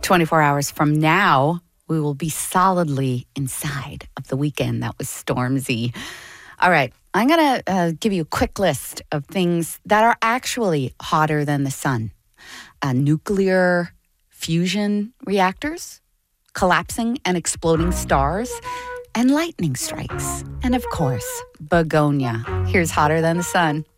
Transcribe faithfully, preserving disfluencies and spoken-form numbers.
twenty-four hours from now, we will be solidly inside of the weekend that was Stormzy. All right, I'm going to uh, give you a quick list of things that are actually hotter than the sun. Uh, nuclear fusion reactors, collapsing and exploding stars, and lightning strikes. And of course, begonia. Here's hotter than the sun.